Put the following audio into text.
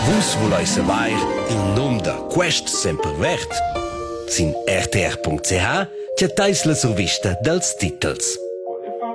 Vus volei savoir il nom da quest sempervert? Sin rtr.ch chatais la survista dels titels.